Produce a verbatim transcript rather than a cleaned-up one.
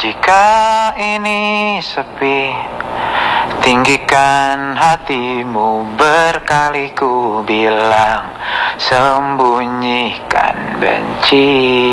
Jika ini sepi, tinggikan hatimu, berkali ku bilang, sembunyikan benci.